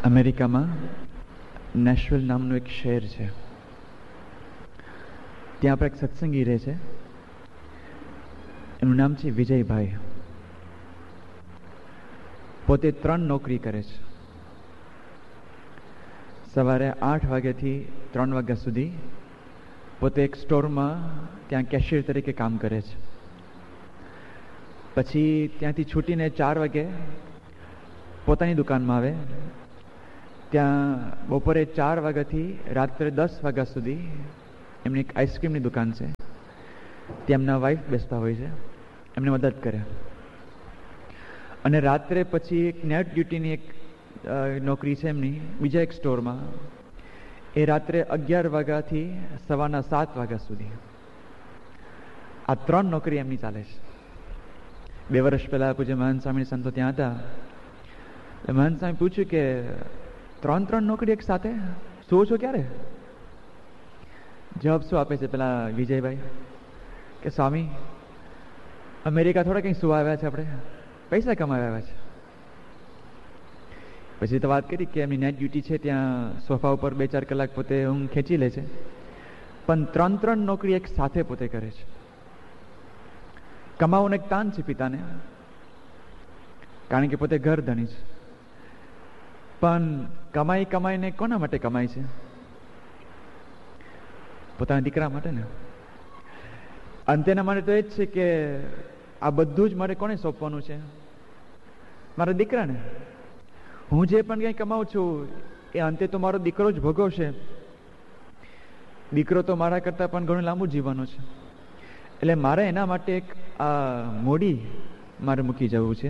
અમેરિકામાં નેશવિલ નામનું એક શહેર છે. ત્યાં આપણે એક સત્સંગી રહે છે. એનું નામ છે વિજયભાઈ. પોતે 3 નોકરી કરે છે. સવારે 8 વાગ્યાથી 3 વાગ્યા સુધી પોતે એક સ્ટોરમાં ત્યાં કેશિયર તરીકે કામ કરે છે. પછી ત્યાંથી છૂટીને 4 વાગે પોતાની દુકાનમાં આવે. ત્યાં બપોરે 4 વાગ્યાથી રાત્રે 10 વાગ્યા સુધી એમની એક આઈસ્ક્રીમની દુકાન છે. ત્યાં એમના વાઈફ બેસતા હોય છે, એમને મદદ કરે. અને રાત્રે પછી એક નાઇટ ડ્યુટીની એક નોકરી છે એમની બીજા એક સ્ટોરમાં. એ રાત્રે 11 વાગ્યાથી સવારના 7 વાગ્યા સુધી. આ 3 નોકરી એમની ચાલે છે. 2 વર્ષ પહેલા પૂજ્ય મહંત સ્વામી સંતો ત્યાં હતા. મહંત સ્વામી પૂછ્યું કે 3 નોકરી એક સાથે સુવો છો ક્યારે? જવાબ શું આપે છે પેલા વિજયભાઈ કે સ્વામી, અમેરિકા થોડા કંઈ સુવા આવ્યા છે, આપણે પૈસા કમાવા આવ્યા છે. પછી તો વાત કરી કે એમની નાઇટ ડ્યુટી છે, ત્યાં સોફા ઉપર 2-4 કલાક પોતે ઊંઘ ખેંચી લે છે. પણ 3 નોકરી એક સાથે પોતે કરે છે. કમાવાનું એક તાન છે પિતાને, કારણ કે પોતે ઘર ધણી છે. પણ કમાઈને કોના માટે કમાય છે? પોતાના દીકરા માટે ને. અંતેના માટે તો એ જ છે કે આ બધું જ મારે કોને સોંપવાનું છે? મારા દીકરાને. હું જે પણ કંઈ કમાઉં છું એ અંતે તો મારો દીકરો જ ભોગવશે. દીકરો તો મારા કરતાં પણ ઘણું લાંબુ જીવવાનું છે. એટલે મારે એના માટે એક આ મૂડી મારે મૂકી જવું છે.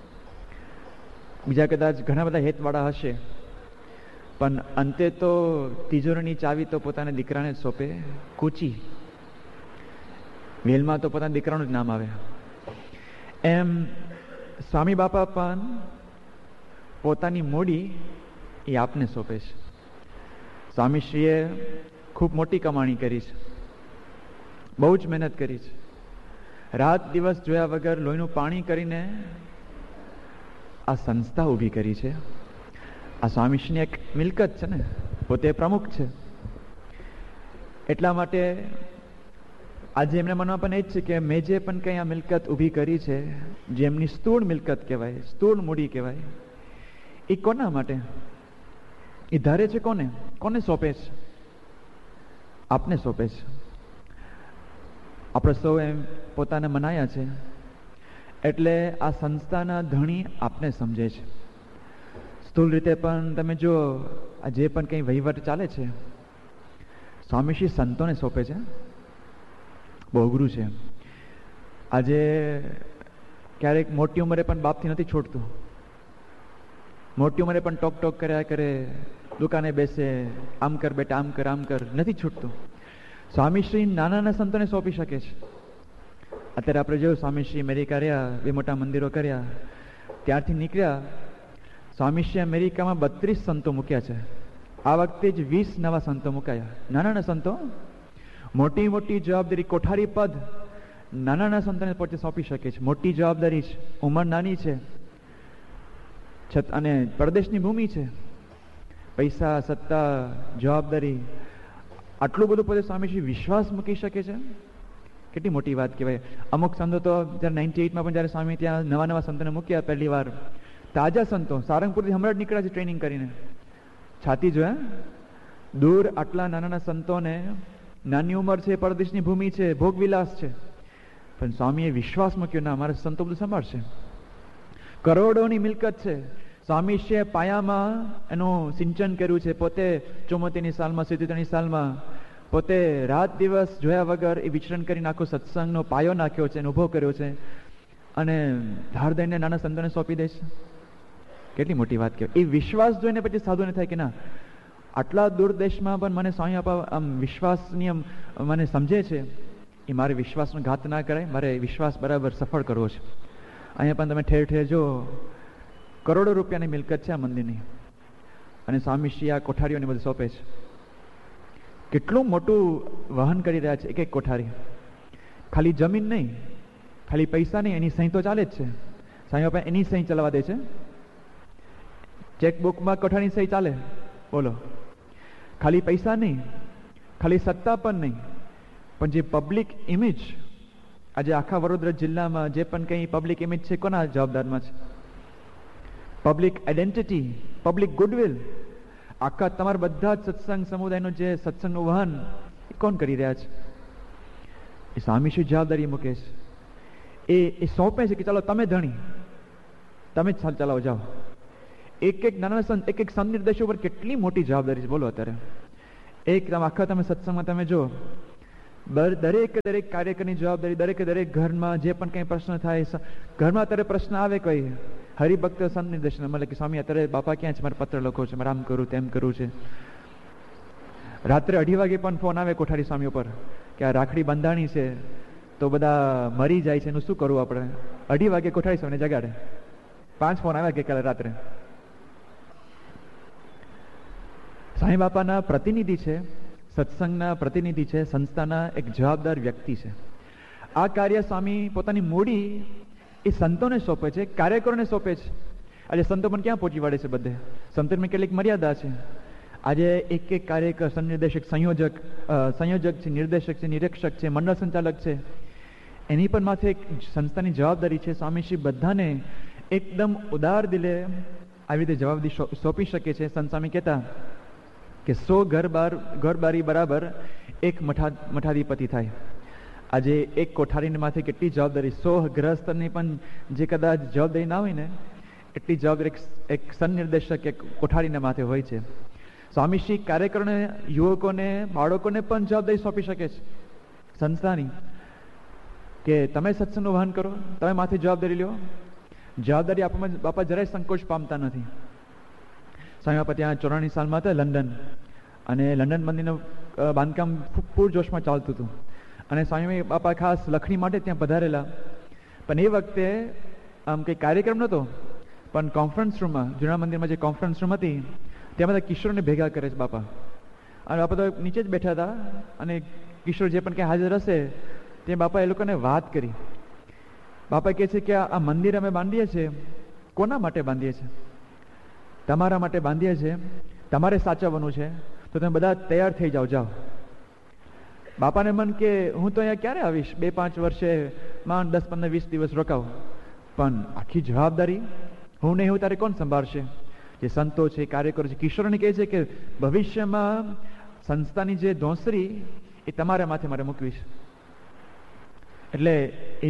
બીજા કદાચ ઘણા બધા હેતવાળા હશે, પણ અંતે તો તિજોરીની ચાવી તો પોતાના દીકરાને જ સોંપે. કૂચી વેલમાં તો પોતાના દીકરાનું જ નામ આવે. એમ સ્વામી બાપા પણ પોતાની મૂડી એ આપને સોંપે છે. સ્વામીશ્રીએ ખૂબ મોટી કમાણી કરી છે, બહુ જ મહેનત કરી છે. રાત દિવસ જોયા વગર લોહીનું પાણી કરીને આ સંસ્થા ઊભી કરી છે. આ સ્વામીશ્રીની એક મિલકત છે ને, પોતે પ્રમુખ છે. એટલા માટે આજે એમના મનમાં પણ એ જ છે કે મેં જે પણ કંઈ આ મિલકત ઊભી કરી છે, જે એમની સ્થૂળ મિલકત કહેવાય, સ્થૂળ મૂડી કહેવાય, એ કોના માટે? એ ધારે છે કોને સોંપે છે? આપને સોંપે છે. આપણે સૌ એમ પોતાને મનાયા છે, એટલે આ સંસ્થાના ધણી આપને સમજે છે. સ્થૂળ રીતે પણ તમે જો આ જે પણ કંઈ વહીવટ ચાલે છે, સ્વામીશ્રી સંતોને સોંપે છે. બહુ અઘરું છે. આજે ક્યારેક મોટી ઉંમરે પણ બાપથી નથી છોડતું. મોટી ઉંમરે પણ ટોક કર્યા કરે, દુકાને બેસે, આમ કર બેટા, આમ કર, નથી છૂટતું. સ્વામીશ્રી નાના સંતોને સોંપી શકે છે. અત્યારે આપણે જોયું, સ્વામીશ્રી અમેરિકા રહ્યા, 2 મોટા મંદિરો કર્યા, ત્યારથી નીકળ્યા. સ્વામીશ્રી અમેરિકામાં 32 સંતો મૂક્યા છે. આ વખતે જ 20 નવા સંતો મુકાયા. નાના સંતો, મોટી મોટી જવાબદારી, કોઠારી પદ નાના સંતોને પોતે સોંપી શકે છે. મોટી જવાબદારી છે, ઉંમર નાની છે, અને પરદેશની ભૂમિ છે. પૈસા, સત્તા, જવાબદારી, આટલું બધું પોતે સ્વામીશ્રી વિશ્વાસ મૂકી શકે છે. કેટલી મોટી વાત કહેવાય. અમુક સંતો તો જ્યારે 98માં પણ જ્યારે સ્વામી ત્યાં નવા સંતોને મૂક્યા પહેલી વાર, તાજા સંતો સારંગપુરથી હમણાં જ નીકળ્યા છે ટ્રેનિંગ કરીને. છાતી જોયા, દૂર આટલા નાના સંતોને, નાની ઉંમર છે, પરદેશની ભૂમિ છે, ભોગવિલાસ છે, પણ સ્વામીએ વિશ્વાસ મૂક્યો, ના, મારા સંતો બધું સંભાળશે. કરોડોની મિલકત છે. સ્વામીશ્રીએ પાયામાં એનું સિંચન કર્યું છે. પોતે 74ની સાલમાં, 77ની સાલમાં પોતે રાત દિવસ જોયા વગર એ વિચરણ કરીને આખો સત્સંગનો પાયો નાખ્યો છે, ઊભો કર્યો છે, અને ધાર દઈને નાના સંતોને સોંપી દે છે. કેટલી મોટી વાત કહેવાય. એ વિશ્વાસ જોઈને પછી સાધુને થાય કે ના, આટલા દૂર દેશમાં પણ મને સ્વામી આપા આમ વિશ્વાસની આમ મને સમજે છે, એ મારે વિશ્વાસનો ઘાત ના કરાય, મારે વિશ્વાસ બરાબર સફળ કરવો છે. અહીંયા પણ તમે ઠેર ઠેર જો કરોડો રૂપિયાની મિલકત છે આ મંદિરની, અને સ્વામીશ્રી આ કોઠારીઓને બધું સોંપે છે. કેટલું મોટું વહન કરી રહ્યા છે એક એક કોઠારી. ખાલી જમીન નહીં, ખાલી પૈસા નહીં, એની સહી તો ચાલે જ છે. સ્વામી બાપા એની સહી ચલાવવા દે છે. ચેકબુકમાં કોઠાની સહી ચાલે? બોલો. ખાલી પૈસા નહીં, ખાલી સત્તા પણ નહીં, પણ જે પબ્લિક ઇમેજ, આજે આખા વડોદરા જિલ્લામાં જે પણ કંઈ પબ્લિક ઇમેજ છે, કોના જવાબદારમાં છે? પબ્લિક આઈડેન્ટિટી, પબ્લિક ગુડવિલ, આખા તમારા બધા જ સત્સંગ સમુદાયનું જે સત્સંગનું વહન એ કોણ કરી રહ્યા છે? એ સ્વામી શું જવાબદારી મૂકે છે? એ સોંપે છે કે ચાલો તમે ધણી, તમે જ ચલાવો, જાઓ. એક એક નાના સંત, એક એક સંત નિર્દેશો પર કેટલી મોટી જવાબદારી છે બોલો. અત્યારે આખા તમે સત્સંગમાં તમે જો, દરેક કાર્યકરની જવાબદારી, દરેક ઘરમાં જે પણ કંઈ પ્રશ્ન થાય, ઘરમાં અત્યારે પ્રશ્ન આવે કોઈ હરિભક્ત સંત નિર્દેશન મળે કે સ્વામી અત્યારે બાપા ક્યાં છે, મારે પત્ર લખો છે, મારે આમ કરું તેમ કરવું છે. રાત્રે 2:30 વાગે પણ ફોન આવે કોઠારી સ્વામી ઉપર કે આ રાખડી બંધાણી છે તો બધા મરી જાય છે, એનું શું કરવું આપણે? 2:30 વાગે કોઠારી સ્વામીને જગાડે. 5 ફોન આવ્યા ગઈકાલે રાત્રે. સાંઈ બાપાના પ્રતિનિધિ છે, સત્સંગના પ્રતિનિધિ છે, સંસ્થાના એક જવાબદાર વ્યક્તિ છે. આ કાર્ય સ્વામી પોતાની મૂડી એ સંતોને સોંપે છે, કાર્યકરોને સોંપે છે. આજે સંતો પણ ક્યાં પહોંચી વળે છે? બધે સંતોની કેટલીક મર્યાદા છે. આજે એક કાર્યકર, સંનિર્દેશક, સંયોજક છે, નિર્દેશક છે, નિરીક્ષક છે, મંડળ સંચાલક છે, એની પણ માથે એક સંસ્થાની જવાબદારી છે. સ્વામીશ્રી બધાને એકદમ ઉદાર દિલે આવી રીતે જવાબદારી સોંપી શકે છે. સંત સ્વામી કહેતા કે 100 ઘર બારી બરાબર એક મઠાધિપતિ થાય. આજે એક કોઠારીની માથે કેટલી જવાબદારી, 100 ગ્રહસ્થની પણ જે કદાચ જવાબદારી ના હોય ને એટલી જવાબદારી એક સંનિર્દેશક, એક કોઠારીના માથે હોય છે. સ્વામીશ્રી કાર્યકરોને, યુવકોને, બાળકોને પણ જવાબદારી સોંપી શકે છે સંસ્થાની કે તમે સત્સંગનું વહન કરો, તમે માથે જવાબદારી લ્યો. જવાબદારી આપવામાં બાપા જરાય સંકોચ પામતા નથી. સ્વામી બાપા ત્યાં 84 સાલમાં હતા લંડન, અને લંડન મંદિરનું બાંધકામ પૂરજોશમાં ચાલતું હતું, અને સ્વામી બાપા ખાસ લખણી માટે ત્યાં પધારેલા. પણ એ વખતે આમ કંઈ કાર્યક્રમ નહોતો, પણ કોન્ફરન્સ રૂમમાં, જૂના મંદિરમાં જે કોન્ફરન્સ રૂમ હતી ત્યાં બધા કિશોરને ભેગા કરે છે બાપા. અને બાપા તો નીચે જ બેઠા હતા, અને કિશોર જે પણ ક્યાં હાજર હશે તે બાપા એ લોકોને વાત કરી. બાપા કહે છે કે આ મંદિર અમે બાંધીએ છીએ, કોના માટે બાંધીએ છીએ? તમારા માટે બાંધીએ છીએ. તમારે સાચવવાનું છે, તો તમે બધા તૈયાર થઈ જાઓ. બાપાને મન કે હું તો અહીંયા ક્યારે આવીશ, 2-5 વર્ષે માં 10, 15, 20 દિવસ રોકાવ, પણ આખી જવાબદારી હું નહીં, હું તારે કોણ સંભાળશે? જે સંતો છે, કાર્યકરો છે, કિશોરોને કહે છે કે ભવિષ્યમાં સંસ્થાની જે ધોંસરી એ તમારા માથે મારે મૂકવી છે. એટલે એ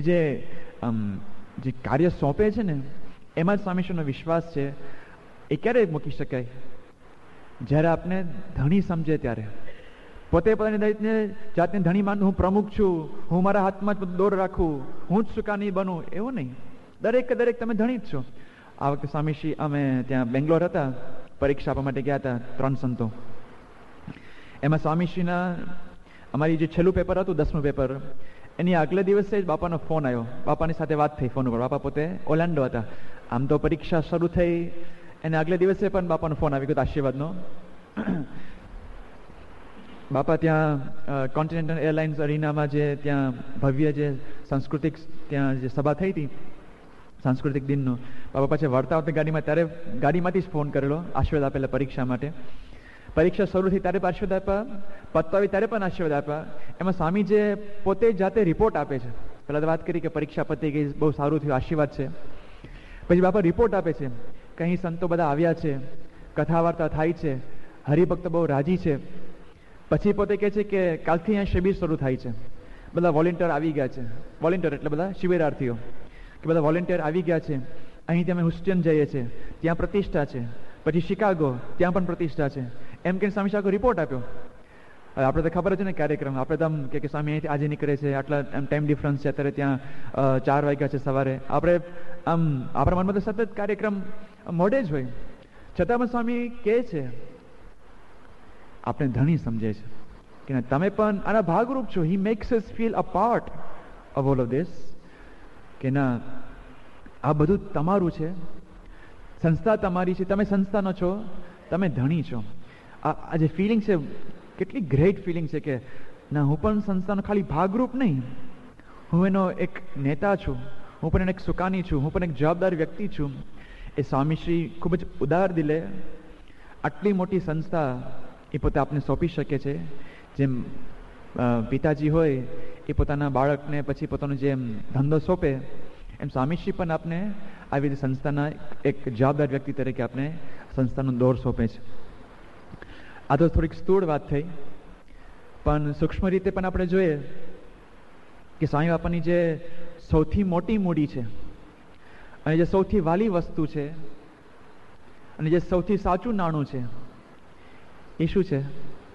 જે કાર્ય સોંપે છે ને એમાં જ સ્વામીશ્વરનો વિશ્વાસ છે. એ ક્યારે મૂકી શકાય? જ્યારે આપને ધણી સમજે ત્યારે. પોતે પોતાની જાતને ધણી માનું, હું પ્રમુખ છું, હું મારા હાથમાં જ દોર રાખું, હું જ સુકાની બનું, એવું નહીં. દરેક તમે ધણી જ છો. આ વખતે સ્વામીશ્રી અમે ત્યાં બેંગ્લોર હતા, પરીક્ષા આપવા માટે ગયા હતા 3 સંતો. એમાં સ્વામીશ્રીના અમારી જે છેલ્લું પેપર હતું, 10મું પેપર, એની આગલે દિવસે જ બાપાનો ફોન આવ્યો. બાપાની સાથે વાત થઈ ફોન ઉપર. બાપા પોતે ઓર્લેન્ડો હતા. આમ તો પરીક્ષા શરૂ થઈ એને આગલે દિવસે પણ બાપાનો ફોન આવી ગયો આશીર્વાદનો. બાપા ત્યાં કોન્ટિનેન્ટલ એરલાઇન્સ અરીનામાં જે ત્યાં ભવ્ય જે સાંસ્કૃતિક ત્યાં જે સભા થઈ હતી સાંસ્કૃતિક દિનનો, બાપા પાછા વળતા વખતે ગાડીમાં, ત્યારે ગાડીમાંથી જ ફોન કરેલો આશીર્વાદ આપેલા પરીક્ષા માટે. પરીક્ષા શરૂ થઈ ત્યારે પણ આશીર્વાદ આપ્યા, પતવાવી ત્યારે પણ આશીર્વાદ આપ્યા. એમાં સ્વામી જે પોતે જાતે રિપોર્ટ આપે છે. પહેલાં તો વાત કરી કે પરીક્ષા પતી ગઈ, બહુ સારું થયું, આશીર્વાદ છે. પછી બાપા રિપોર્ટ આપે છે કે અહીં સંતો બધા આવ્યા છે, કથા વાર્તા થાય છે, હરિભક્તો બહુ રાજી છે. પછી પોતે કહે છે કે કાલથી અહીંયા શિબિર શરૂ થાય છે, બધા વોલેન્ટિયર આવી ગયા છે. વોલેન્ટિયર એટલે બધા શિબિરાર્થીઓ, કે બધા વોલેન્ટિયર આવી ગયા છે. અહીંથી અમે હુસ્ટન જઈએ છીએ, ત્યાં પ્રતિષ્ઠા છે. પછી શિકાગો, ત્યાં પણ પ્રતિષ્ઠા છે. એમ કે સ્વામી આખો રિપોર્ટ આપ્યો. હવે આપણે તો ખબર છે ને કાર્યક્રમ, આપણે તો આમ કે સ્વામી અહીંથી આજે નીકળે છે, આટલા એમ ટાઈમ ડિફરન્સ છે, અત્યારે ત્યાં 4 વાગ્યા છે સવારે. આપણે આમ આપણા મનમાં તો સતત કાર્યક્રમ મોડે જ હોય, છતાં પણ સ્વામી કહે છે, આપણે ધણી સમજે છે કે તમે પણ આના ભાગરૂપ છો. હી max us feel a part of all of this, કે ના આ બધું તમારું છે, સંસ્થા તમારી છે, તમે સંસ્થાનો છો, તમે ધણી છો. આ જે ફિલિંગ છે, કેટલી ગ્રેટ ફિલિંગ છે કે ના હું પણ સંસ્થાનો ખાલી ભાગરૂપ નહીં, હું એનો એક નેતા છું, હું પણ એક સુકાની છું, હું પણ એક જવાબદાર વ્યક્તિ છું. એ સ્વામીશ્રી ખૂબ જ ઉદાર દિલે આટલી મોટી સંસ્થા એ પોતે આપને સોંપી શકે છે. જેમ પિતાજી હોય એ પોતાના બાળકને પછી પોતાનો જેમ ધંધો સોંપે, એમ સ્વામીશ્રી પણ આપને આવી રીતે સંસ્થાના એક જવાબદાર વ્યક્તિ તરીકે આપણે સંસ્થાનો દોર સોંપે છે. આ તો થોડીક સ્થૂળ વાત થઈ, પણ સૂક્ષ્મ રીતે પણ આપણે જોઈએ કે સ્વામી બાપાની જે સૌથી મોટી મૂડી છે અને જે સૌથી વાલી વસ્તુ છે અને જે સૌથી સાચું નાણું છે એ શું છે?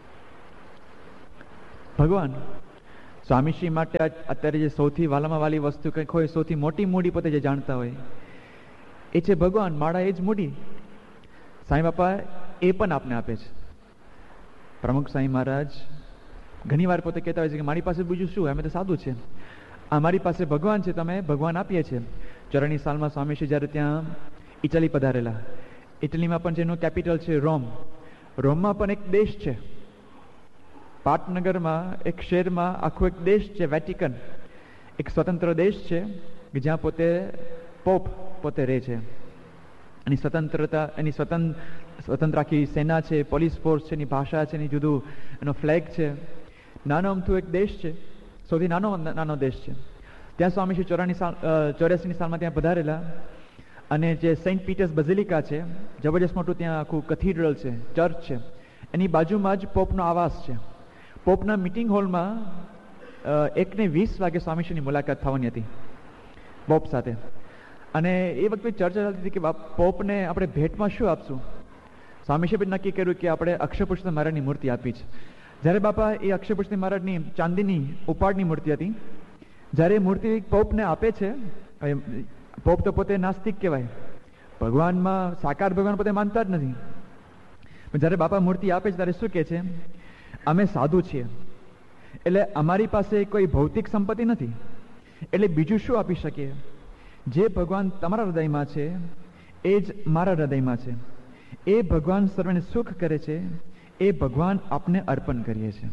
ભગવાન. સ્વામીશ્રી માટે અત્યારે જે સૌથી વાલામાં વાલી વસ્તુ કંઈક હોય, સૌથી મોટી મૂડી પોતે જે જાણતા હોય એ છે ભગવાન. માળા એ જ મૂડી. સાંઈ બાપા એ પણ આપને આપે છે. પ્રમુખ સાંઈ મહારાજ ઘણી વાર પોતે કહેતા હોય છે કે મારી પાસે બીજું શું, અમે તો સાદું છે, અમારી પાસે ભગવાન છે, તમે ભગવાન આપીએ છીએ. 84 સાલમાં સ્વામીશ્રી જ્યારે ત્યાં ઇટલી પધારેલા, ઇટલીમાં પણ જેનું કેપિટલ છે રોમ, રોમમાં પણ એક દેશ છે, પાટનગરમાં એક શહેરમાં આખો એક દેશ છે વેટિકન, એક સ્વતંત્ર દેશ છે કે જ્યાં પોતે પોપ પોતે રહે છે. એની સ્વતંત્રતા, એની સ્વતંત્ર આખી સેના છે, પોલીસ ફોર્સ છે, એની ભાષા છે, એની જુદું એનો ફ્લેગ છે. નાનો અમથું એક દેશ છે, સૌથી નાનો દેશ છે. ત્યાં સ્વામીશ્રી 84 સાલમાં ત્યાં પધારેલા અને જે સેન્ટ પીટર્સ બઝિલિકા છે, જબરજસ્ત મોટું ત્યાં આખું કથીડ્રલ છે, ચર્ચ છે, એની બાજુમાં જ પોપનો આવાસ છે. પોપના મિટિંગ હોલમાં 1:20 વાગે સ્વામીશ્રીની મુલાકાત થવાની હતી પોપ સાથે. અને એ વખતે ચર્ચા ચાલતી હતી કે પોપને આપણે ભેટમાં શું આપશું. સ્વામીશ્રીએ પણ નક્કી કર્યું કે આપણે અક્ષરપુરુષોત્તમ મહારાજની મૂર્તિ આપી છે. જ્યારે બાપા એ અક્ષરપુરુષોત્તમ મહારાજની ચાંદીની ઉપાડની મૂર્તિ હતી, જ્યારે એ મૂર્તિ પોપને આપે છે, પોપ તો પોતે નાસ્તિક કહેવાય, ભગવાનમાં સાકાર ભગવાન પોતે માનતા જ નથી. પણ જ્યારે બાપા મૂર્તિ આપે છે ત્યારે શું કહે છે? અમે સાધુ છીએ, એટલે અમારી પાસે કોઈ ભૌતિક સંપત્તિ નથી, એટલે બીજું શું આપી શકીએ? જે ભગવાન તમારા હૃદયમાં છે એ જ મારા હૃદયમાં છે. એ ભગવાન સર્વને સુખ કરે છે, એ ભગવાન આપને અર્પણ કરીએ છીએ.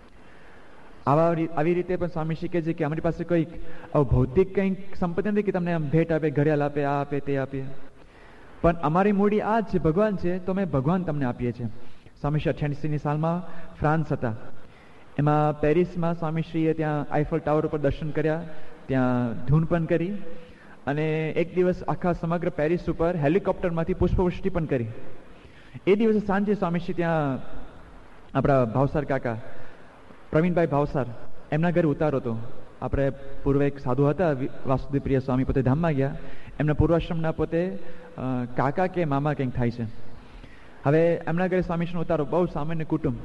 આવી રીતે પણ સ્વામીશ્રી કહે છે કે અમારી પાસે કોઈ ભૌતિક કંઈક સંપત્તિ નથી કે તમને આમ ભેટ આપે, ઘડિયાળ આપે, આ આપે, તે આપીએ, પણ અમારી મૂડી આ જ છે, ભગવાન છે, તો અમે ભગવાન તમને આપીએ છીએ. સ્વામીશ્રી 88ની સાલમાં ફ્રાન્સ હતા, એમાં પેરિસમાં સ્વામીશ્રીએ ત્યાં આઈફલ ટાવર ઉપર દર્શન કર્યા, ત્યાં ધૂન પણ કરી અને એક દિવસ આખા સમગ્ર પેરિસ ઉપર હેલિકોપ્ટરમાંથી પુષ્પવૃષ્ટિ પણ કરી. એ દિવસે સાંજે સ્વામીશ્રી ત્યાં આપણા ભાવસાર કાકા પ્રવીણભાઈ ભાવસાર એમના ઘરે ઉતારો હતો. આપણે પૂર્વે એક સાધુ હતા વાસુદેવ પ્રિય સ્વામી, પોતે ધામમાં ગયા, એમના પૂર્વાશ્રમના પોતે કાકા કે મામા કંઈક થાય છે. હવે એમના ઘરે સ્વામીશ્રીનો ઉતારો, બહુ સામાન્ય કુટુંબ.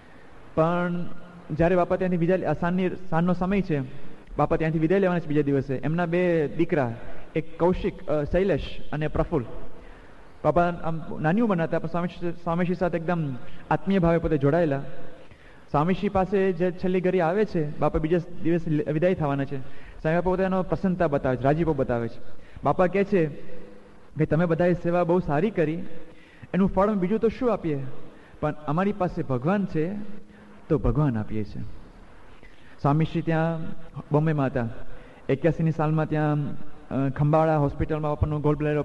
પણ જ્યારે બાપા ત્યાંથી વિદાય, સાંજનો સમય છે, બાપા ત્યાંથી વિદાય લેવાના છે બીજા દિવસે, એમના 2 દીકરા, એક કૌશિક, શૈલેષ અને પ્રફુલ્લ, બાપા આમ નાની ઉંમરના હતા પણ સ્વામીશ્રી સાથે એકદમ આત્મીય ભાવે પોતે જોડાયેલા. સ્વામીશ્રી પાસે જે છેલ્લી ઘડી આવે છે, બાપા બીજા દિવસે વિદાય થવાના છે, સ્વામી બાપા પોતાનો પ્રસન્નતા બતાવે છે, રાજીપો બતાવે છે. બાપા કહે છે કે તમે બધાએ સેવા બહુ સારી કરી, એનું ફળ બીજું તો શું આપીએ, પણ અમારી પાસે ભગવાન છે તો ભગવાન આપીએ છીએ. સ્વામીશ્રી ત્યાં બોમ્બેમાં હતા, 81ની સાલમાં ત્યાં ખંભાળા હોસ્પિટલમાં બાપાનું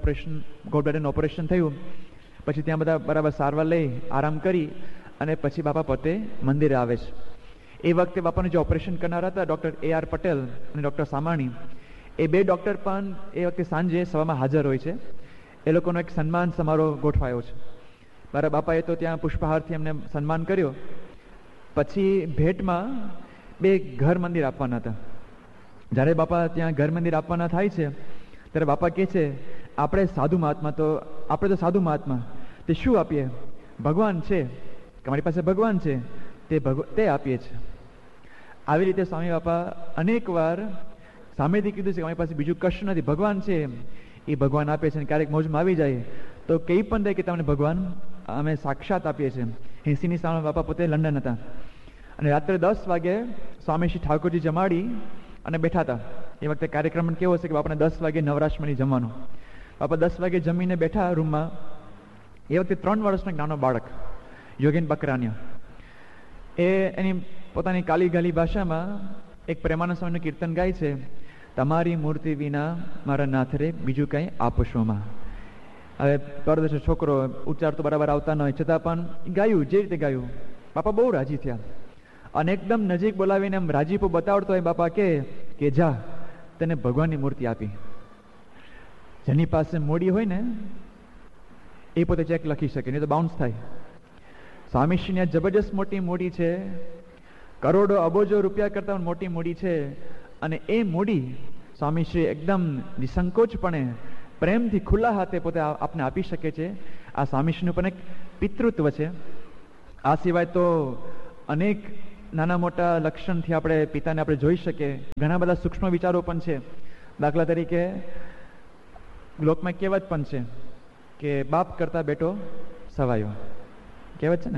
ગોલ્ડ બ્લેડરનું ઓપરેશન થયું. પછી ત્યાં બધા બરાબર સારવાર લઈ આરામ કરી અને પછી બાપા પોતે મંદિરે આવે છે. એ વખતે બાપાનું જે ઓપરેશન કરનાર હતા ડૉક્ટર A.R. પટેલ અને ડૉક્ટર સામાણી, એ 2 ડૉક્ટર પણ એ વખતે સાંજે સભામાં હાજર હોય છે. એ લોકોનો એક સન્માન સમારોહ ગોઠવાયો છે. મારા બાપાએ તો ત્યાં પુષ્પહારથી એમને સન્માન કર્યો. પછી ભેટમાં 2 ઘર મંદિર આપવાના હતા. જ્યારે બાપા ત્યાં ઘર મંદિર આપવાના થાય છે ત્યારે બાપા કહે છે આપણે સાધુ મહાત્મા તે શું આપીએ? ભગવાન છે, તમારી પાસે ભગવાન છે, તે આપીએ છીએ. આવી રીતે સ્વામી બાપા અનેક વાર સામેથી કીધું છે કે અમારી પાસે બીજું કશું નથી, ભગવાન છે, એ ભગવાન આપે છે. અને ક્યારેક મોજમાં આવી જાય તો કંઈ પણ દે કે તમને ભગવાન અમે સાક્ષાત આપીએ છીએ. 80ની સાલમાં બાપા પોતે લંડન હતા અને રાત્રે 10 વાગે સ્વામીશ્રી ઠાકોરજી જમાડી અને બેઠા હતા. એ વખતે કાર્યક્રમ કેવો છે કે બાપાને 10 વાગે નવરાશમણી જમવાનું. બાપા 10 વાગે જમીને બેઠા રૂમમાં. એ વખતે 3 વર્ષનો એક નાનો બાળક યોગેન બકરાનિયા, એ એની પોતાની કાલી ગાલી ભાષામાં એક પ્રેમાનંદ સ્વામીનું કીર્તન ગાય છે, તમારી મૂર્તિ વિના મારા નાથ રે બીજું કંઈ આપશોમાં. હવે પરદેશ છોકરો ઉચ્ચાર તો બરાબર આવતા ન હોય છતાં પણ ગાયું, જે રીતે ગાયું, બાપા બહુ રાજી થયા. અને એકદમ નજીક બોલાવીને એમ રાજીપો બતાવતો હોય બાપા કે જા, તને ભગવાનની મૂર્તિ આપી. જેની પાસે મૂડી હોય ને એ પોતે ચેક લખી શકે, નહીં તો બાઉન્સ થાય. સ્વામીશ્રીની આ જબરજસ્ત મોટી મૂડી છે, કરોડો અબોજો રૂપિયા કરતા પણ મોટી મૂડી છે. અને એ મૂડી સ્વામીશ્રી એકદમ નિસંકોચપણે પ્રેમથી ખુલ્લા હાથે પોતે આપને આપી શકે છે. આ સ્વામીશ્રીનું પણ એક પિતૃત્વ છે. આ સિવાય તો અનેક નાના મોટા લક્ષણથી આપણે પિતાને આપણે જોઈ શકીએ. ઘણા બધા સૂક્ષ્મ વિચારો પણ છે. દાખલા તરીકે લોકમાં કહેવત પણ છે કે બાપ કરતા બેટો સવાયો, કહેવત છે ને.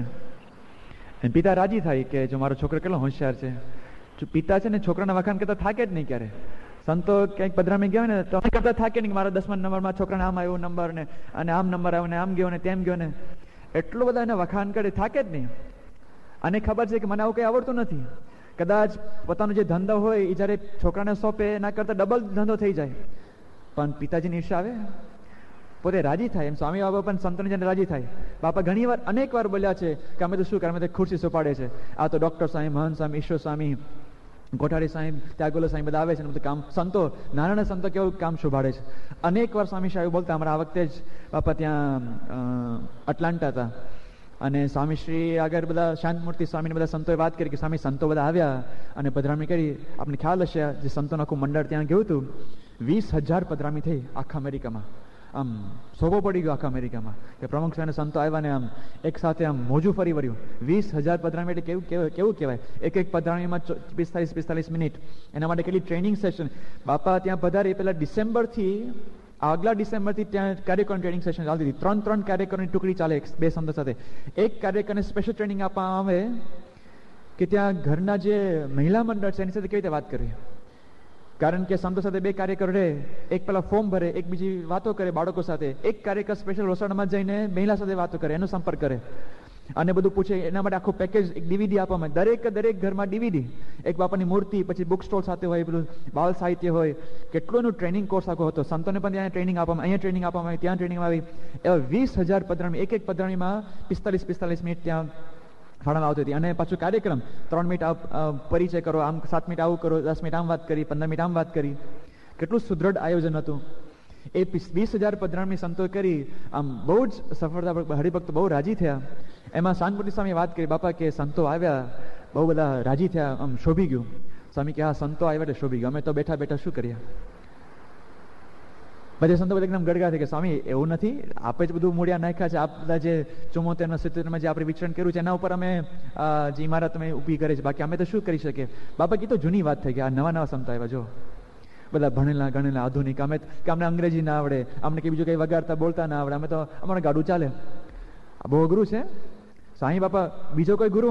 અને પિતા રાજી થાય કે જો મારો છોકરો કેટલો હોશિયાર છે. જો પિતા છે ને છોકરાના વખાણ કરતા થાકે જ નહીં ક્યારે. સંતો ક્યાંક પધરામી ગયા ને તો કરતા થાકે નહીં, મારા 10મા નંબરમાં છોકરાને આમ આવ્યો નંબર ને, અને આમ નંબર આવ્યો ને, આમ ગયો ને તેમ ગયો ને, એટલો બધા એને વખાણ કરે, થાકે જ નહીં. અને ખબર છે કે મને આવું કંઈ આવડતું નથી. કદાચ પોતાનો જે ધંધો હોય એ જ્યારે છોકરાને સોંપે એના કરતાં ડબલ ધંધો થઈ જાય, પણ પિતાજીની ઈર્ષા આવે, પોતે રાજી થાય. એમ સ્વામી બાબા પણ સંતોની જેને રાજી થાય. બાપા ઘણી વાર અનેક વાર બોલ્યા છે કે અમે તો શું કરે, અમે તો ખુરશી સોપાડે છે. આ તો ડૉક્ટર સ્વામી, મહંત સ્વામી, ઈશ્વર સ્વામી, કોઠારી સાહેબ, ત્યાગોલો સાહેબ બધા આવે છે ને બધું કામ, સંતો નાના સંતો કેવું કામ શોભાડે છે. અનેક વાર સ્વામી સાહેબ બોલતા. અમારા આ વખતે જ બાપા ત્યાં એટલાન્ટા હતા અને સ્વામીશ્રી આગળ બધા શાંતમૂર્તિ સ્વામીને બધા સંતોએ વાત કરી કે સ્વામી સંતો બધા આવ્યા અને પધરામણી કરી. આપને ખ્યાલ હશે જે સંતોનું આખું મંડળ ત્યાં ગયું હતું, 20,000 પધરામણી થઈ આખા અમેરિકામાં. આમ શોભો પડી ગયો આખા અમેરિકામાં કે પ્રમુખ સાહેબ સંતો આવ્યા ને આમ એક સાથે આમ મોજું ફરી વળ્યું. 20,000 પધરામણી એટલે કેવું કહેવાય. એક પધરામણીમાં 45 મિનિટ. એના માટે કેટલી ટ્રેનિંગ સેશન. બાપા ત્યાં પધારી પહેલા ડિસેમ્બરથી આગલા ડિસેમ્બરથી ત્યાં કાર્યક્રમ ટ્રેનિંગ સેશન ચાલતી હતી. 3 કાર્યક્રમની ટુકડી ચાલે 2 સંતો સાથે. એક કાર્યક્રમને સ્પેશિયલ ટ્રેનિંગ આપવામાં આવે કે ત્યાં ઘરના જે મહિલા મંડળ છે એની સાથે કેવી રીતે વાત કરવી. કારણ કે સંતો સાથે 2 કાર્યકર રહે, એક પેલા ફોર્મ ભરે, એક બીજી વાતો કરે બાળકો સાથે, એક કાર્યકર સ્પેશિયલ રસોડામાં જઈને મહિલા સાથે વાતો કરે, એનો સંપર્ક કરે અને બધું પૂછે. એના માટે આખું પેકેજ એક ડીવીડી આપવામાં, દરેક ઘરમાં ડીવીડી, એક બાપાની મૂર્તિ, પછી બુક સ્ટોલ સાથે હોય, બધું બાલ સાહિત્ય હોય. કેટલો એનું ટ્રેનિંગ કોર્સ આખો હતો. સંતોને પણ ત્યાં ટ્રેનિંગ આપવામાં, અહીંયા ટ્રેનિંગ આપવામાં આવી, ત્યાં ટ્રેનિંગ આવી. એવા 20,000 પધરામણી, એક પધરામણીમાં 45 મિનિટ ત્યાં ફાળવવામાં આવતી હતી. અને પાછું કાર્યક્રમ 3 મિનિટ પરિચય કરો, આમ 7 મિનિટ આવું કરો, 10 મિનિટ આમ વાત કરી, 15 મિનિટ આમ વાત કરી. કેટલું સુદ્રઢ આયોજન હતું. એ 20,000 પધરામણી સંતો કરી. આમ બહુ જ સફળતા, હરિભક્તો બહુ રાજી થયા. એમાં શાંતમૂર્તિ સ્વામી વાત કરી બાપા કે સંતો આવ્યા, બહુ બધા રાજી થયા, આમ શોભી ગયું. સ્વામી કે હા સંતો આવ્યા એટલે શોભી ગયું, અમે તો બેઠા બેઠા શું કર્યા. બધા સંતો બધા એકદમ ગડગા થઈ કે સ્વામી એવું નથી, આપે જ બધું મૂળિયા નાખ્યા છે. આપ બધા જે 74 70 જે આપણે વિચરણ કર્યું છે એના ઉપર અમે જે ઇમારત અમે ઊભી કરી છે, બાકી અમે તો શું કરી શકીએ. બાપા કીધું જૂની વાત થઈ ગઈ. આ નવા સંતો આવ્યા, જો બધા ભણેલા ગણેલા આધુનિક. અમે કે અમને અંગ્રેજી ના આવડે, અમને કે બીજું કંઈ વગાડતા બોલતા ના આવડે, અમે તો અમારું ગાડું ચાલે. આ બહુ અઘરું છે. સાંઈ બાપા બીજો કોઈ ગુરુ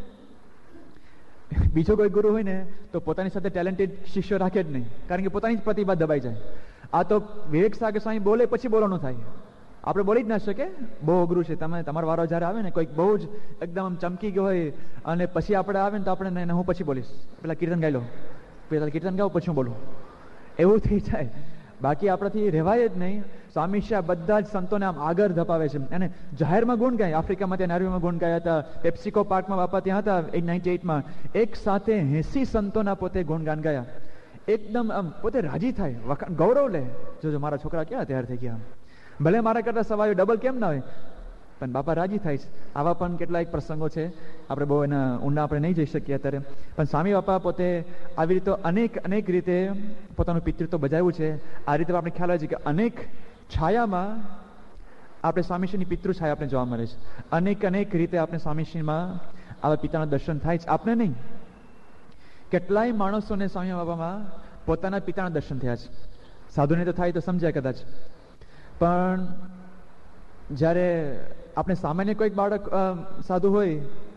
હોય ને તો પોતાની સાથે ટેલેન્ટેડ શિષ્યો રાખે જ નહીં, કારણ કે પોતાની જ પ્રતિભા દબાઈ જાય. આ તો વિવેક સાગર સ્વામી બોલે પછી બોલવાનું થાય, આપણે બોલી જ ના શકે. બહુ અઘરું છે. તમે તમારો વારો જ્યારે આવે ને કોઈક બહુ જ એકદમ ચમકી ગયો હોય અને પછી આપણે આવે ને તો આપણે હું પછી બોલીશ, પેલા કીર્તન ગાઈ લો, પેલા કીર્તન ગાઓ પછી હું બોલું, એવું થઈ જાય. બાકી આપણાથી રહેવાય જ નહીં. સ્વામી શાહ બધા જ સંતોને આમ આગળ ધપાવે છે અને જાહેરમાં ગુણ ગાય. આફ્રિકામાં ત્યાં નાર્વેમાં ગુણ ગાયા હતા, પેપ્સિકો પાર્કમાં બાપા ત્યાં હતા 98માં, એક સાથે 80 સંતોના પોતે ગુણગાન ગાયા. એકદમ આમ પોતે રાજી થાય, ગૌરવ લે, જો મારા છોકરા ક્યાં તૈયાર થઈ ગયા, ભલે મારા કરતા સવાયો ડબલ કેમ ના હોય, પણ બાપા રાજી થાય છે. આવા પણ કેટલાક પ્રસંગો છે, આપણે બહુ એના ઊંડા આપણે નહીં જઈ શકીએ અત્યારે. પણ સ્વામી બાપા પોતે આવી રીતે અનેક રીતે પોતાનું પિતૃત્વ બજાવ્યું છે. આ રીતે આપણે ખ્યાલ આવે છે કે અનેક છાયામાં આપણે સ્વામીશ્રીની પિતૃ છાયા આપણે જોવા મળે છે. અનેક રીતે આપણે સ્વામીશ્રીમાં આવા પિતાના દર્શન થાય છે. આપણે નહીં, કેટલાય માણસોને સ્વામી બાબામાં પોતાના પિતાના દર્શન થયા છે. સાધુને તો થાય તો સમજ્યા કદાચ, પણ જ્યારે આપણે સામાન્ય કોઈક બાળક સાધુ હોય,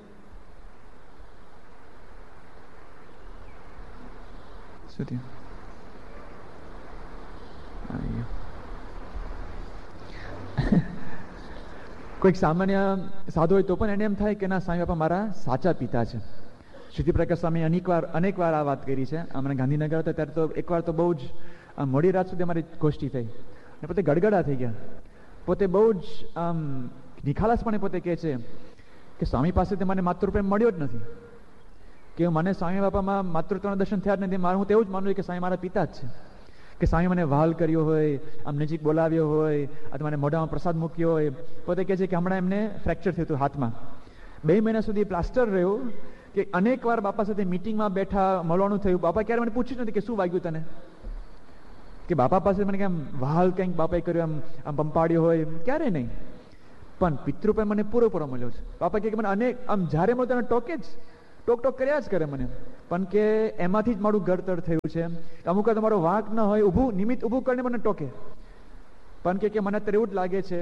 શું થયું, કોઈક સામાન્ય સાધુ હોય તો પણ એને એમ થાય કે ના સ્વામી બાપા મારા સાચા પિતા છે. શ્રી પ્રકાશ સ્વામી અનેક વાર આ વાત કરી છે. અમને ગાંધીનગર હતા ત્યારે તો એકવાર તો બહુ જ મોડી રાત સુધી અમારી ગોષ્ઠી થઈ અને પોતે ગડગડા થઈ ગયા. પોતે બહુ જ નિખાલસપણે પોતે કહે છે કે સ્વામી પાસેથી મને માતૃપ્રેમ મળ્યો જ નથી, કે મને સ્વામી બાપામાં માતૃત્વના દર્શન થયા જ નથી. હું તો એવું જ માનું છું કે સ્વામી મારા પિતા જ છે, કે સ્વામી મને વહાલ કર્યો હોય, આમ નજીક બોલાવ્યો હોય, અથવા મને મોઢામાં પ્રસાદ મૂક્યો હોય. પોતે કહે છે કે હમણાં એમને ફ્રેક્ચર થયું હતું હાથમાં, 2 મહિના સુધી પ્લાસ્ટર રહ્યું, કે અનેક વાર બાપા સાથે મિટિંગમાં બેઠા, મળવાનું થયું. બાપા ક્યારે મને પૂછ્યું નથી કે શું વાગ્યું તને, કે બાપા પાસે મને કેમ વહાલ કંઈક બાપાએ કર્યો, આમ પંપાડ્યો હોય, ક્યારે નહીં. પણ પિતૃપ્રેમ મને પૂરો મળ્યો છે. બાપા કે મને અનેક આમ જ્યારે મળે તને ટોકે જ, ટોક કર્યા જ કરે મને, પણ કે એમાંથી જ મારું ઘડતર થયું છે. અમુક વાર તમારો વાંક ન હોય, નિમિત્ત ઊભું કરીને મને ટોકે, પણ કે મને અત્યારે એવું જ લાગે છે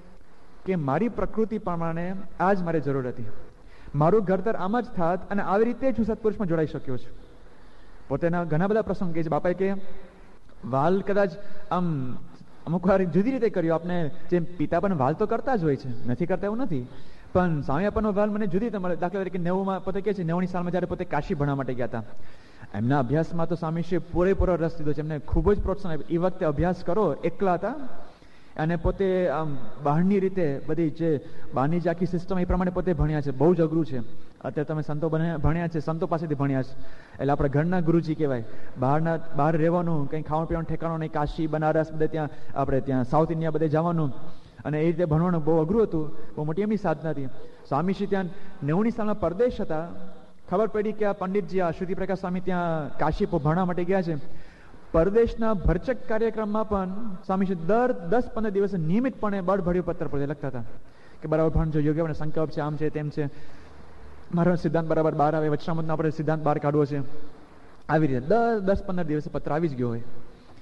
કે મારી પ્રકૃતિ પ્રમાણે આ જ મારે જરૂર હતી, મારું ઘડતર આમ જ થાત, અને આવી રીતે જ હું સત્પુરુષમાં જોડાઈ શક્યો છું. પોતાના ઘણા બધા પ્રસંગ કહે છે બાપાએ કે વાલ કદાચ આમ અમુક વાર જુદી રીતે કર્યો. આપણે જેમ પિતા પણ વાલ તો કરતા જ હોય છે, નથી કરતા એવું નથી, પણ સ્વામી બાપાનો વાલ મને જુદી રીતે મળે. દાખલા તરીકે 90માં પોતે કહે છે 90ની સાલમાં જ્યારે પોતે કાશી ભણવા માટે ગયા હતા, એમના અભ્યાસમાં તો સ્વામીશ્રીએ પૂરેપૂરો રસ લીધો છે, એમને ખૂબ જ પ્રોત્સાહન આપ્યું. એ વખતે અભ્યાસ કરો, એકલા હતા, અને પોતે આમ બહારની રીતે બધી જે બહારની જે આખી સિસ્ટમ એ પ્રમાણે પોતે ભણ્યા છે. બહુ જ અઘરું છે. અત્યારે તમે સંતો ભણ્યા છે, સંતો પાસેથી ભણ્યા છે, એટલે આપણે ઘરના ગુરુજી કહેવાય. બહાર રહેવાનું, કંઈ ખાવાનું પીવાનું ઠેકાણું નહીં, કાશી બનારસ બધે ત્યાં આપણે ત્યાં સાઉથ ઇન્ડિયા બધે જવાનું, અને એ રીતે ભણવાનું બહુ અઘરું હતું. બહુ મોટી એમની સાધના હતી. સ્વામીશ્રી ત્યાં 90ની સાલમાં પરદેશ હતા. ખબર પડી કે આ પંડિતજી આ શ્રુતિ પ્રકાશ સ્વામી ત્યાં કાશી ભણવા માટે ગયા છે. પરદેશના ભરચક કાર્યક્રમમાં પણ સ્વામીશ્રી દર 10-15 દિવસે નિયમિતપણે બળભર્યું પત્ર પર લખતા હતા કે બરાબર ભણજો, યોગ્ય આપણે સંકલ્પ છે, આમ છે, તેમ છે, મારો સિદ્ધાંત બરાબર બહાર આવે, વચનામૃતનો આપણે સિદ્ધાંત બહાર કાઢવો છે. આવી રીતે 10-15 દિવસે પત્ર આવી જ ગયો હોય.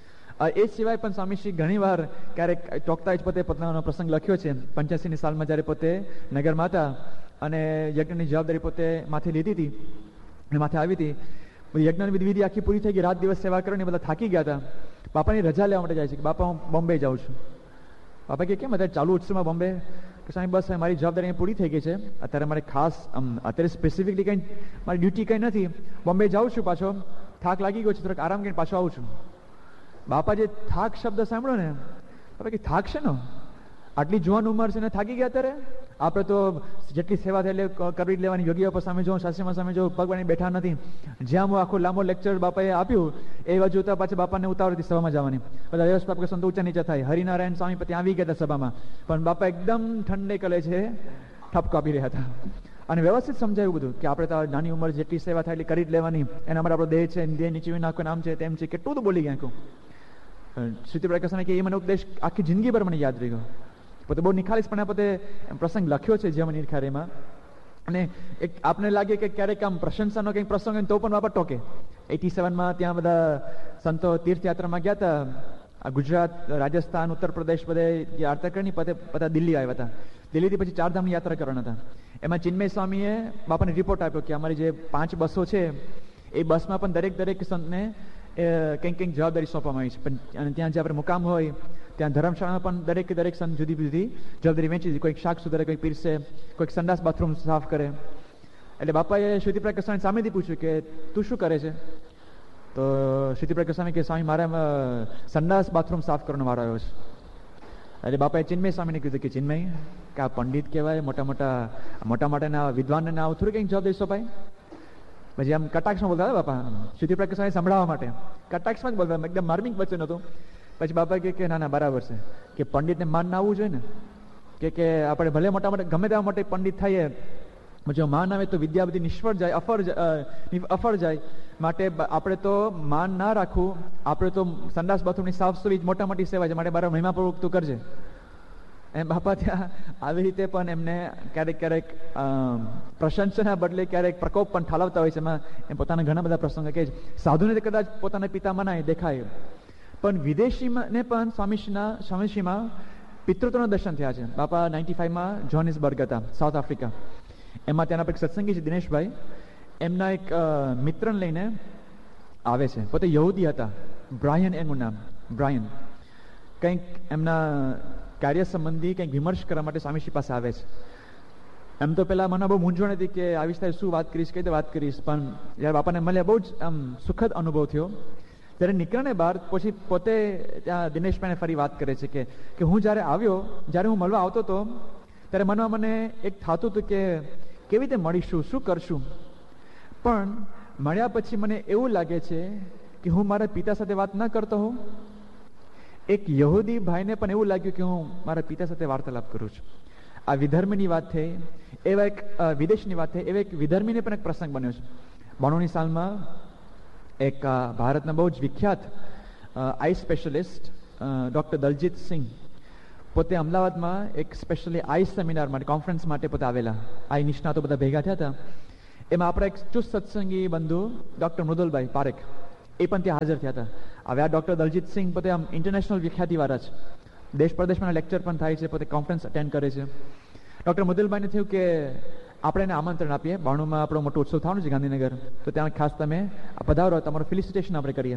એ સિવાય પણ સ્વામીશ્રી ઘણીવાર ક્યારેક ટોકતા જ પોતે પોતાનો પ્રસંગ લખ્યો છે. 85ની સાલમાં જ્યારે પોતે નગરમાં હતા અને યજ્ઞની જવાબદારી પોતે માથે લીધી હતી અને માથે આવી હતી, યજ્ઞની વિધિ આખી પૂરી થઈ ગઈ, રાત દિવસ સેવા કરીને બધા થાકી ગયા હતા. બાપાની રજા લેવા માટે જાય છે કે બાપા હું બોમ્બે જાઉં છું. બાપા કે કેમ અત્યારે ચાલુ ઉત્સવમાં બોમ્બે? કે સાહેબ બસ મારી જવાબદારી પૂરી થઈ ગઈ છે, અત્યારે મારે ખાસ અત્યારે સ્પેસિફિકલી કંઈ મારી ડ્યુટી કંઈ નથી, બોમ્બે જાઉં છું, પાછો થાક લાગી ગયો છે, થોડોક આરામ કરીને પાછો આવું છું. બાપા જે થાક શબ્દ સાંભળ્યો ને, બાપા કે થાક છે ને, આટલી જુવાન ઉંમર છે ને થાકી ગયા અત્યારે? આપણે તો જેટલી સેવા થાય એટલે કરવી જ લેવાની. યોગીઓ પર સામે જોઉં, શાસ્ત્રીમાં સામે જોઉં, પગવાણી બેઠા નથી. જ્યાં હું આખો લાંબો લેક્ચર બાપાએ આપ્યું એ બાજુ જોતા પાછા બાપાને ઉતાવળ હતી સભામાં જવાની. બધા વ્યવસ્થા સંતો ઊંચા નીચે થાય. હરિનારાયણ સ્વામી ત્યાં આવી ગયા હતા સભામાં, પણ બાપા એકદમ ઠંડે કલે છે ઠપકો આપી રહ્યા હતા. અને વ્યવસ્થિત સમજાયું બધું કે આપણે તો નાની ઉંમર જેટલી સેવા થાય એટલી કરી જ લેવાની, એના માટે આપણો દેહ છે, દેહ નીચે નાખો, નામ છે, તેમ છે, કેટલું તો બોલી ગયા. શ્રુતિ પ્રકાશ કે એ મને ઉપદેશ આખી જિંદગી પર મને યાદ રહી ગયો. પોતે બહુ નિખાલીસપણે પોતે પ્રસંગ લખ્યો છે જીવન નિખારીમાં. અને એક આપને લાગે કે ક્યારેક આમ પ્રશંસાનો કંઈક પ્રસંગ હોય તો પણ બાપા ટોકે. 87માં ત્યાં બધા સંતો તીર્થયાત્રામાં ગયા હતા, ગુજરાત, રાજસ્થાન, ઉત્તર પ્રદેશ બધે યાત્રા કરીને બધા દિલ્હી આવ્યા હતા. દિલ્હીથી પછી 4 ધામની યાત્રા કરવાના હતા. એમાં ચિન્મય સ્વામીએ બાપાને રિપોર્ટ આપ્યો કે અમારી જે 5 બસો છે એ બસમાં પણ દરેક સંતને કંઈક જવાબદારી સોંપવામાં આવી છે. અને ત્યાં જે આપણે મુકામ હોય ત્યાં ધર્મશાળામાં પણ દરેક સંત જુદી જુદી જવાબદારી વહેંચી છે. કોઈક શાક સુધારે, કોઈક પીરસે, કોઈક સંડાસ બાથરૂમ સાફ કરે. એટલે બાપાએ શ્રુતિ પ્રકાશ સ્વામી સામેથી પૂછ્યું કે તું શું કરે છે? તો શ્રુતિ પ્રકાશ સ્વામી કે સ્વામી મારે સંડાસ બાથરૂમ સાફ કરવાનો વારો આવ્યો છે. એટલે બાપાએ ચિન્મય સ્વામીને કીધું કે ચિન્મય કે આ પંડિત કહેવાય, મોટા વિદ્વાનને આવું થોડી કંઈક જવાબદારી સોંપાય? પછી આમ કટાક્ષમાં બોલતા હતા બાપા, શ્રુતિ પ્રકાશ સ્વામી સંભળાવવા માટે કટાક્ષમાં જ બોલતા, એકદમ માર્મિક વચન હતું. પછી બાપા કે ના બરાબર છે, કે પંડિતને માન ના આવવું જોઈએ ને, કે આપણે ભલે મોટા ગમે તેવા મોટે પંડિત થઈએ, જો માન આવે તો વિદ્યા બધી નિષ્ફળ જાય, અફળ જાય. માટે આપણે તો માન ના રાખવું, આપણે તો સંડાસ બાથરૂમની સાફ સફાઈ મોટી સેવા છે, માટે બરાબર મહિમાપૂર્વક તું કરજે. એમ બાપા ત્યાં આવી રીતે પણ એમને ક્યારેક પ્રશંસાના બદલે ક્યારેક પ્રકોપ પણ ઠાલવતા હોય છે. એમાં એમ પોતાના ઘણા બધા પ્રસંગો કે સાધુને કદાચ પોતાના પિતા મનાય દેખાય, પણ વિદેશીને પણ સ્વામીશ્રીમાં પિતૃત્વના દર્શન થયા છે. બાપા 95માં જોહાનિસબર્ગ હતા, સાઉથ આફ્રિકા. એમાં ત્યાંના પર એક સત્સંગી છે દિનેશભાઈ, એમના એક મિત્રને લઈને આવે છે. પોતે યહૂદી હતા, બ્રાયન એનું નામ, બ્રાયન. કંઈક એમના કાર્ય સંબંધી કંઈક વિમર્શ કરવા માટે સ્વામીશ્રી પાસે આવે છે. એમ તો પેલા મને બહુ મૂંઝવણ હતી કે આવી રીતે શું વાત કરીશ, કઈ રીતે વાત કરીશ, પણ જ્યારે બાપાને મળ્યા બહુ જ આમ સુખદ અનુભવ થયો. ત્યારે નીકળે ને બહાર, પછી પોતે ત્યાં દિનેશભાઈને ફરી વાત કરે છે કે હું જ્યારે આવ્યો, જ્યારે હું મળવા આવતો હતો ત્યારે મનમાં મને એક થતું હતું કે કેવી રીતે મળીશું, શું કરશું, પણ મળ્યા પછી મને એવું લાગે છે કે હું મારા પિતા સાથે વાત ન કરતો હોઉં. એક યહૂદી ભાઈને પણ એવું લાગ્યું કે હું મારા પિતા સાથે વાર્તાલાપ કરું છું. આ વિધર્મીની વાત થઈ, એવા એક વિદેશની વાત થઈ, એવા એક વિધર્મીને પણ એક પ્રસંગ બન્યો છે. 92ની સાલમાં એક ભારતના બહુ જ વિખ્યાત આઈ સ્પેશિયલિસ્ટ ડૉક્ટર દલજીત સિંહ પોતે અમદાવાદમાં એક સ્પેશિયલી આઈ સેમિનાર માટે, કોન્ફરન્સ માટે પોતે આવેલા. આઈ નિષ્ણાતો બધા ભેગા થયા હતા. એમાં આપણા એક ચુસ્ત સત્સંગી બંધુ ડૉક્ટર મૃદુલભાઈ પારેખ એ પણ ત્યાં હાજર થયા હતા. હવે આ ડૉક્ટર દલજીત સિંહ પોતે આમ ઇન્ટરનેશનલ વિખ્યાતિવાળા છે, દેશ પરદેશમાં લેક્ચર પણ થાય છે, પોતે કોન્ફરન્સ અટેન્ડ કરે છે. ડૉક્ટર મૃદુલભાઈને થયું કે આપણે એને આમંત્રણ આપીએ, 92માં આપણો મોટો ઉત્સવ થવાનો છે ગાંધીનગર, તો ત્યાં ખાસ તમે પધારો, તમારું ફેલિસિટેશન આપણે કરીએ.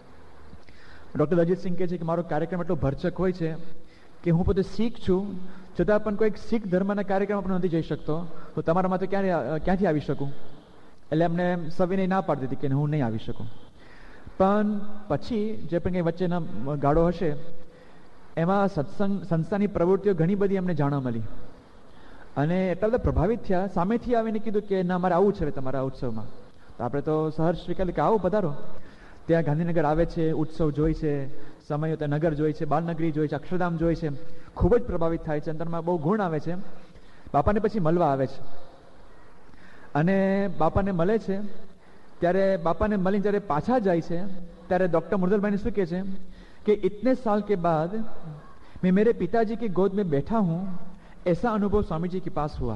ડૉક્ટર દલજીત સિંહ કહે છે કે મારો કાર્યક્રમ એટલો ભરચક હોય છે કે હું પોતે શીખ છું, છતાં પણ કોઈક શીખ ધર્મના કાર્યક્રમ પણ નથી જઈ શકતો, તો તમારામાં તો ક્યાંથી આવી શકું. એટલે એમને સવિનય ના પાડી દીધી કે હું નહીં આવી શકું. પણ પછી જે પણ કંઈ વચ્ચેના ગાળો હશે એમાં સંસ્થાની પ્રવૃત્તિઓ ઘણી બધી એમને જાણવા મળી અને એટલા બધા પ્રભાવિત થયા. સામેથી આવીને કીધું કે ના, મારે આવું છે તમારા ઉત્સવમાં. તો આપણે તો સહર્ષ સ્વીકાર્યું કે આવો, પધારો. ત્યાં ગાંધીનગર આવે છે, ઉત્સવ જોઈ છે, સમયો ત્યાં નગર જોઈ છે, બાલનગરી જોઈ છે, અક્ષરધામ જોઈ છે, ખૂબ જ પ્રભાવિત થાય છે, અંતરમાં બહુ ગુણ આવે છે. બાપાને પછી મળવા આવે છે અને બાપાને મળે છે. ત્યારે બાપાને મળીને જ્યારે પાછા જાય છે ત્યારે ડૉક્ટર મૃદુલભાઈને શું કહે છે कि इतने साल के बाद मैं मेरे पिताजी की गोद में बैठा हूं, ऐसा अनुभव स्वामी जी के पास हुआ.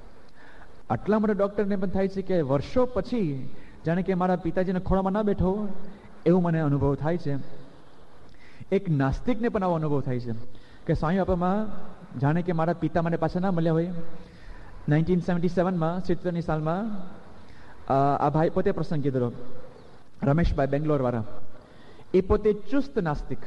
આટલા મોટા ડૉક્ટરને પણ થાય છે કે વર્ષો પછી જાણે કે મારા પિતાજીના ખોળામાં ના બેઠો એવું મને અનુભવ થાય છે. એક નાસ્તિકને પણ આવો અનુભવ થાય છે કે સ્વામી બાપામાં જાણે કે મારા પિતા મને પાછા ના મળ્યા હોય. 1977માં 70ની સાલમાં આ ભાઈ પોતે પ્રસંગ કીધેલો, રમેશભાઈ બેંગ્લોર વાળા, એ પોતે ચુસ્ત નાસ્તિક,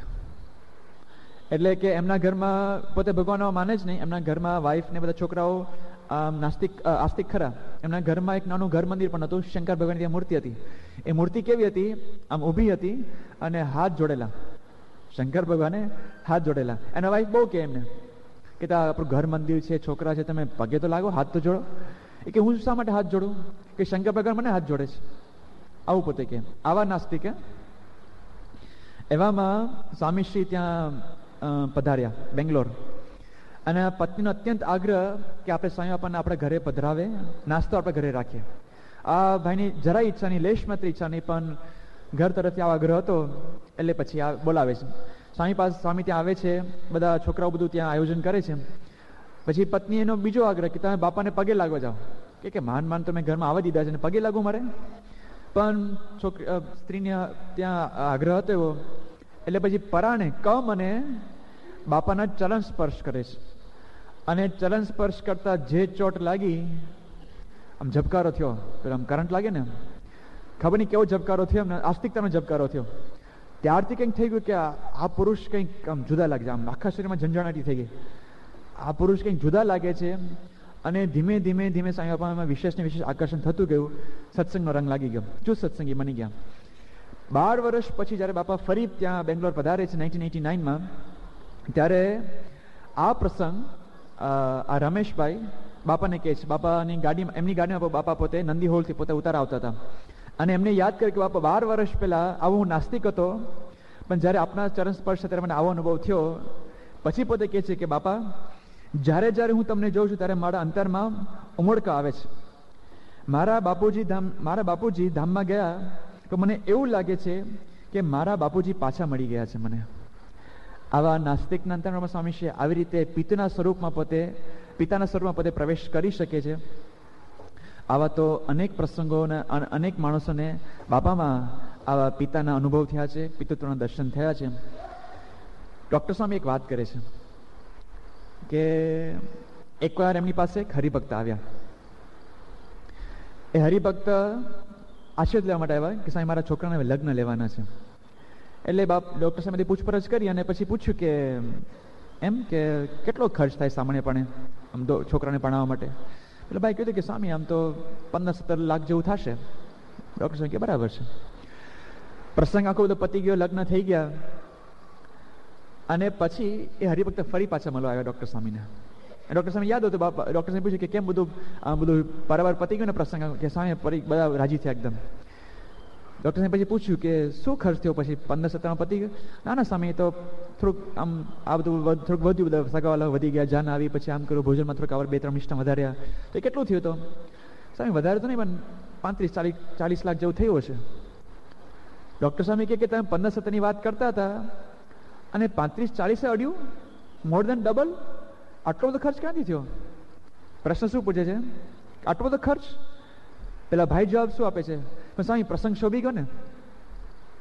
એટલે કે એમના ઘરમાં પોતે ભગવાનમાં માને જ નહીં. એમના ઘરમાં વાઈફ ને બધા છોકરાઓ આસ્તિક ખરા. એમના ઘરમાં એક નાનું ઘર મંદિર પણ હતું, શંકર ભગવાનની ત્યાં મૂર્તિ હતી. એ મૂર્તિ કેવી હતી? આમ ઊભી હતી અને હાથ જોડેલા, શંકર ભગવાને હાથ જોડેલા. એના વાઈફ બહુ કે એમને કે આપણું ઘર મંદિર છે, છોકરા છે, તમે પગે તો લાગો, હાથ તો જોડો. એ કે હું શા માટે હાથ જોડું, કે શંકર ભગવાન મને હાથ જોડે છે, આવું પોતે કે. આવા નાસ્તિક. એવામાં સ્વામીશ્રી ત્યાં પધાર્યા બેંગ્લોર, અને પત્નીનો અત્યંત આગ્રહ કે આપણે સ્વામી બાપાને આપણા ઘરે પધરાવે, નાસ્તો આપણે ઘરે રાખીએ. આ ભાઈની જરાય ઈચ્છા નહીં, લેશ માત્ર ઈચ્છા નહીં, પણ ઘર તરફથી આવો આગ્રહ હતો એટલે પછી આ બોલાવે છે. સ્વામી ત્યાં આવે છે, બધા છોકરાઓ બધું ત્યાં આયોજન કરે છે. પછી પત્ની એનો બીજો આગ્રહ કે તમે બાપાને પગે લાગવા જાઓ, કે માન તો મેં ઘરમાં આવવા દીધા છે ને પગે લાગવું મારે. પણ સ્ત્રીને ત્યાં આગ્રહ હતો એવો, એટલે પછી પરાણે મને બાપાના ચલણ સ્પર્શ કરે છે. અને ચલણ સ્પર્શ કરતા જે ચોટ લાગી, આમ ઝબકારો થયો, પેલો આમ કરંટ લાગે ને, ખબર નહીં કેવો ઝબકારો થયો, એમને આસ્તિકતાનો ઝબકારો થયો. ત્યારથી કંઈક થઈ ગયું કે આ પુરુષ કંઈક આમ જુદા લાગે છે, આમ આખા શરીરમાં ઝંઝણાટી થઈ ગઈ, આ પુરુષ કંઈક જુદા લાગે છે. અને ધીમે ધીમે ધીમે સ્વામી બાપામાં વિશેષ ને વિશેષ આકર્ષણ થતું ગયું, સત્સંગનો રંગ લાગી ગયો, ચુસ્ત સત્સંગી બની ગયા. 12 વર્ષ પછી જ્યારે બાપા ફરી ત્યાં બેંગ્લોર પધારે છે 1989માં, ત્યારે આ પ્રસંગ આ રમેશભાઈ બાપાને કહે છે. બાપાની ગાડીમાં, એમની ગાડીમાં બાપા પોતે નંદી હોલથી પોતે ઉતાર આવતા હતા, અને એમને યાદ કરે કે બાપા 12 વર્ષ પહેલા આવો હું નાસ્તિક હતો, પણ જ્યારે આપના ચરણ સ્પર્શ ત્યારે મને આવો અનુભવ થયો. પછી પોતે કહે છે કે બાપા, જ્યારે જ્યારે હું તમને જોઉં છું ત્યારે મારા અંતરમાં ઉમળકા આવે છે. મારા બાપુજી ધામમાં ગયા તો મને એવું લાગે છે કે મારા બાપુજી પાછા મળી ગયા છે મને. આવા નાસ્તિકના અંતરમાં સ્વામીશ્રી આવી રીતે પિતાના સ્વરૂપમાં પોતે પ્રવેશ કરી શકે છે. આવા તો અનેક પ્રસંગોને અનેક માણસોને બાપામાં આવા પિતાના અનુભવ થયા છે, પિતૃત્વના દર્શન થયા છે. ડૉક્ટર સ્વામી એક વાત કરે છે કે એકવાર એમની પાસે એક હરિભક્ત આવ્યા. એ હરિભક્ત આશીર્વાદ લેવા માટે આવ્યા કે સાહેબ મારા છોકરાને લગ્ન લેવાના છે. એટલે ડૉક્ટર સાહેબથી પૂછપરછ કરી અને પછી પૂછ્યું કે એમ કે કેટલો ખર્ચ થાય સામાન્યપણે આમ છોકરાને ભણાવવા માટે. એટલે ભાઈ કીધું કે સ્વામી આમ તો 15-17 લાખ જેવું થશે. ડૉક્ટર સાહેબ કે બરાબર છે. પ્રસંગ આખો બધો પતી ગયો, લગ્ન થઈ ગયા, અને પછી એ હરિભક્ત ફરી પાછા મળવા આવ્યા ડૉક્ટર સ્વામીને. ડૉક્ટર સ્વામી યાદ હતું, બાપા ડૉક્ટર સ્વામી પૂછ્યું કે કેમ બધું પરવાર પતી ગયું ને પ્રસંગ, કે સ્વામી ફરી બધા રાજી થયા એકદમ. ડૉક્ટર સ્વામી પછી પૂછ્યું કે શું ખર્ચ થયો પછી 15-17 પતી ગયું? ના સ્વામી, તો થોડુંક આમ આ બધું થોડુંક વધ્યું, બધા સગાવાલા વધી ગયા, જાન આવી, પછી આમ કર્યું, ભોજનમાં થોડુંક આવર 2-3 મિનિટ વધાર્યા, તો એ કેટલું થયું? તો સ્વામી વધારે તો નહીં, પણ 35-40 લાખ જેવું થયું હશે. ડૉક્ટર સ્વામી કે તમે 15-17ની વાત કરતા હતા અને 35-40 અડ્યું, મોર દેન ડબલ. આટલો બધો ખર્ચ ક્યાંથી થયો? પ્રશ્ન શું પૂછે છે? આટલો બધો ખર્ચ? પેલા ભાઈ જવાબ શું આપે છે? પણ સ્વામી પ્રસંગ શોભી ગયો ને,